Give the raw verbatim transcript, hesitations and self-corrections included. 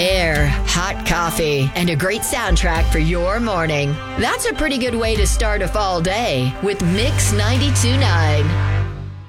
air, hot coffee, and a great soundtrack for your morning. That's a pretty good way to start a fall day with Mix ninety-two point nine.